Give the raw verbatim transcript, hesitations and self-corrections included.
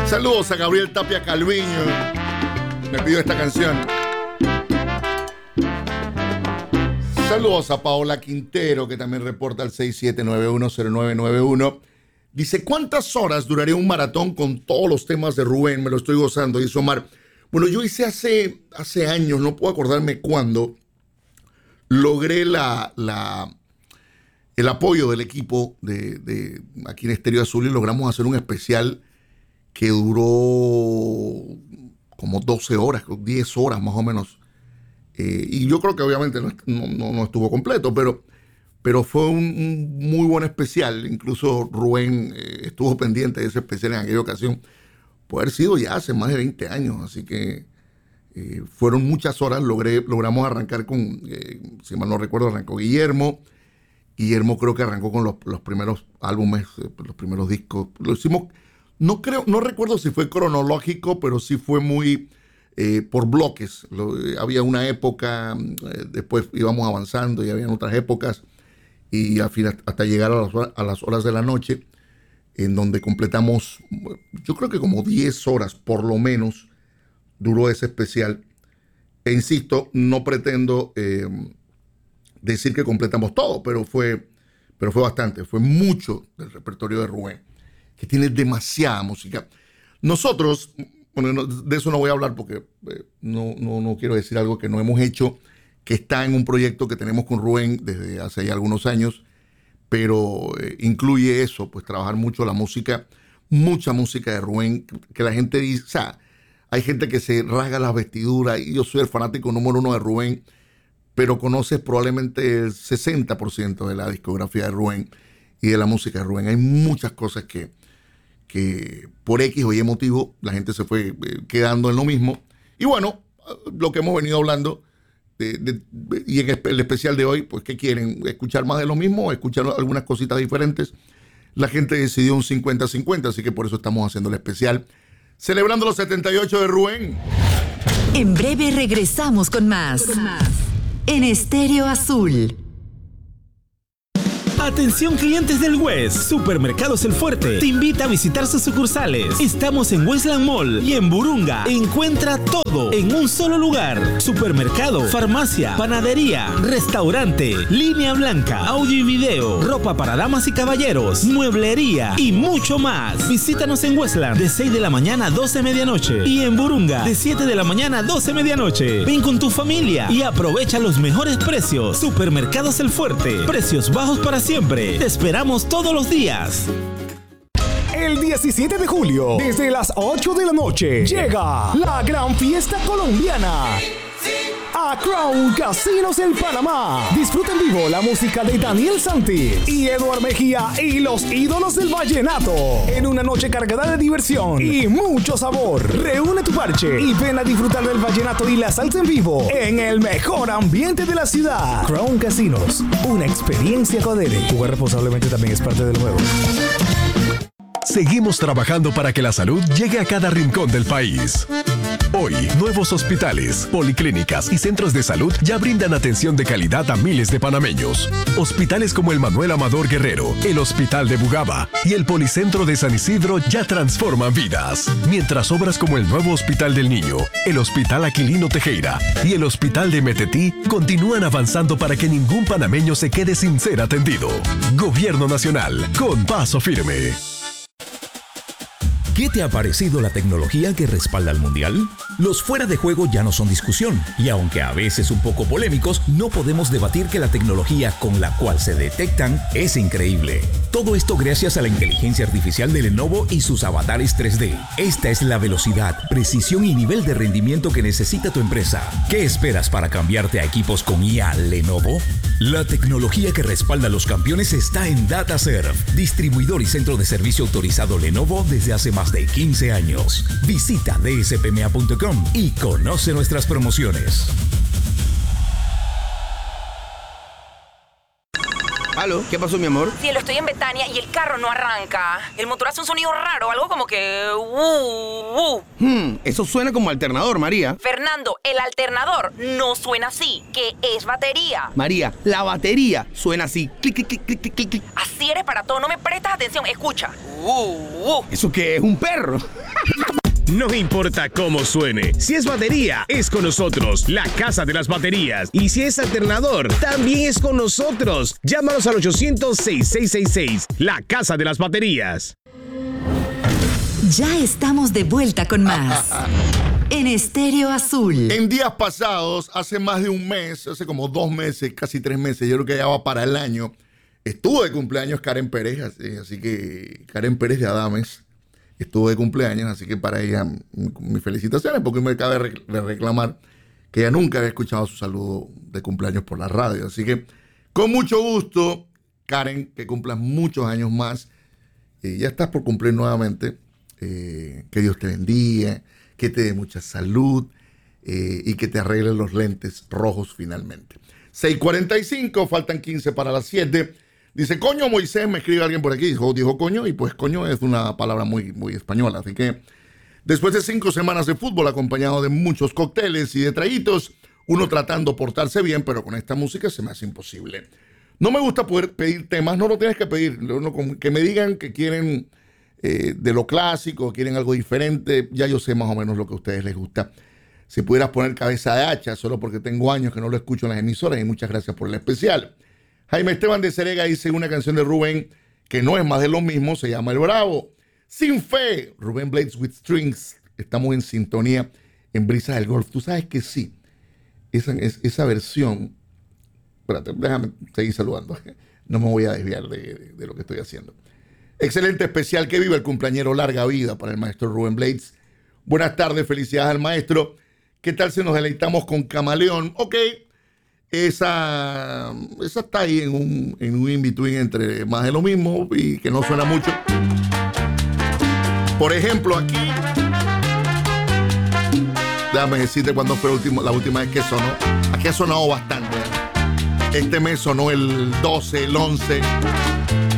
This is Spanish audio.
Saludos a Gabriel Tapia Calviño. Me pidió esta canción. Saludos a Paola Quintero, que también reporta al seis siete nueve uno cero nueve nueve uno. Dice, ¿cuántas horas duraría un maratón con todos los temas de Rubén? Me lo estoy gozando, dice Omar. Bueno, yo hice hace, hace años, no puedo acordarme cuándo, logré la, la, el apoyo del equipo de, de aquí en Estéreo Azul y logramos hacer un especial que duró como doce horas, diez horas más o menos. Eh, y yo creo que obviamente no, no, no estuvo completo, pero, pero fue un, un muy buen especial. Incluso Rubén eh, estuvo pendiente de ese especial en aquella ocasión. Puede haber sido ya hace más de veinte años, así que eh, fueron muchas horas. Logré, logramos arrancar con, eh, si mal no recuerdo, arrancó Guillermo. Guillermo creo que arrancó con los, los primeros álbumes, eh, los primeros discos. Lo hicimos, no creo, no recuerdo si fue cronológico, pero sí fue muy eh, por bloques. Lo, eh, había una época, eh, después íbamos avanzando y había otras épocas, y al final, hasta llegar a las, horas, a las horas de la noche, en donde completamos, yo creo que como diez horas por lo menos duró ese especial. E insisto, no pretendo eh, decir que completamos todo, pero fue, pero fue bastante, fue mucho del repertorio de Rubén, que tiene demasiada música. Nosotros, bueno, de eso no voy a hablar porque eh, no, no, no quiero decir algo que no hemos hecho, que está en un proyecto que tenemos con Rubén desde hace ya algunos años, pero eh, incluye eso, pues trabajar mucho la música, mucha música de Rubén, que la gente dice, o sea, hay gente que se rasga las vestiduras, y yo soy el fanático número uno de Rubén, pero conoces probablemente el sesenta por ciento de la discografía de Rubén y de la música de Rubén. Hay muchas cosas que, que por X o Y motivo la gente se fue eh, quedando en lo mismo. Y bueno, lo que hemos venido hablando, De, de, y en el especial de hoy, pues ¿qué quieren? ¿Escuchar más de lo mismo o escuchar algunas cositas diferentes? La gente decidió un cincuenta cincuenta, así que por eso estamos haciendo el especial celebrando los setenta y ocho de Rubén. En breve regresamos con más, con más. En Estéreo Azul. Atención clientes del West, Supermercados El Fuerte te invita a visitar sus sucursales. Estamos en Westland Mall y en Burunga. Encuentra todo en un solo lugar. Supermercado, farmacia, panadería, restaurante, línea blanca, audio y video, ropa para damas y caballeros, mueblería y mucho más. Visítanos en Westland de seis de la mañana a doce de medianoche y en Burunga de siete de la mañana a doce de medianoche. Ven con tu familia y aprovecha los mejores precios. Supermercados El Fuerte, precios bajos para siempre. Te esperamos todos los días. El diecisiete de julio, desde las ocho de la noche, llega la gran fiesta colombiana a Crown Casinos en Panamá. Disfruta en vivo la música de Daniel Santis y Eduard Mejía y los ídolos del vallenato en una noche cargada de diversión y mucho sabor. Reúne tu parche y ven a disfrutar del vallenato y la salsa en vivo en el mejor ambiente de la ciudad. Crown Casinos, una experiencia codere. Jugar responsablemente también es parte del juego. Seguimos trabajando para que la salud llegue a cada rincón del país. Hoy, nuevos hospitales, policlínicas y centros de salud ya brindan atención de calidad a miles de panameños. Hospitales como el Manuel Amador Guerrero, el Hospital de Bugaba y el Policentro de San Isidro ya transforman vidas. Mientras obras como el nuevo Hospital del Niño, el Hospital Aquilino Tejera y el Hospital de Metetí continúan avanzando para que ningún panameño se quede sin ser atendido. Gobierno Nacional, con paso firme. ¿Qué te ha parecido la tecnología que respalda al Mundial? Los fuera de juego ya no son discusión, y aunque a veces un poco polémicos, no podemos debatir que la tecnología con la cual se detectan es increíble. Todo esto gracias a la inteligencia artificial de Lenovo y sus avatares tres D. Esta es la velocidad, precisión y nivel de rendimiento que necesita tu empresa. ¿Qué esperas para cambiarte a equipos con I A Lenovo? La tecnología que respalda a los campeones está en DataServe, distribuidor y centro de servicio autorizado Lenovo desde hace más de quince años. Visita d s p m a punto com y conoce nuestras promociones. ¿Aló? ¿Qué pasó, mi amor? Cielo, estoy en Betania y el carro no arranca. El motor hace un sonido raro, algo como que... Uh, uh. Hmm, eso suena como alternador, María. Fernando, el alternador no suena así, que es batería. María, la batería suena así. Clic, clic, clic, clic, clic, clic. Así eres para todo, no me prestas atención. Escucha. Uh, uh. ¿Eso qué es? ¿Un perro? No importa cómo suene, si es batería, es con nosotros, la Casa de las Baterías. Y si es alternador, también es con nosotros. Llámanos al ochocientos, sesenta y seis sesenta y seis, la Casa de las Baterías. Ya estamos de vuelta con más en Estéreo Azul. En días pasados, hace más de un mes, hace como dos meses, casi tres meses, yo creo que ya va para el año, estuvo de cumpleaños Karen Pérez, así, así que Karen Pérez de Adames. Estuvo de cumpleaños, así que para ella mis felicitaciones, porque me cabe de reclamar que ella nunca había escuchado su saludo de cumpleaños por la radio. Así que con mucho gusto, Karen, que cumplas muchos años más. Eh, ya estás por cumplir nuevamente. Eh, que Dios te bendiga, que te dé mucha salud eh, y que te arreglen los lentes rojos finalmente. seis cuarenta y cinco, faltan quince para las siete. Dice, coño, Moisés, me escribe alguien por aquí. Dijo, dijo coño, y pues coño es una palabra muy, muy española. Así que después de cinco semanas de fútbol, acompañado de muchos cócteles y de traguitos, uno tratando de portarse bien, pero con esta música se me hace imposible. No me gusta poder pedir temas, no lo tienes que pedir. No, que me digan que quieren eh, de lo clásico, quieren algo diferente. Ya yo sé más o menos lo que a ustedes les gusta. Si pudieras poner Cabeza de Hacha, solo porque tengo años que no lo escucho en las emisoras, y muchas gracias por el especial. Jaime Esteban de Cerega dice una canción de Rubén que no es más de lo mismo, se llama El Bravo. Sin Fe, Rubén Blades with Strings. Estamos en sintonía en Brisas del Golf. Tú sabes que sí, esa, esa versión... Espérate, déjame seguir saludando. No me voy a desviar de, de, de lo que estoy haciendo. Excelente especial, que viva el cumpleañero, larga vida para el maestro Rubén Blades. Buenas tardes, felicidades al maestro. ¿Qué tal si nos deleitamos con Camaleón? Ok. Esa, esa está ahí en un, en un in-between entre más de lo mismo y que no suena mucho. Por ejemplo, aquí, déjame decirte cuándo fue la última, la última vez que sonó. Aquí ha sonado bastante. Este mes sonó el doce, el once.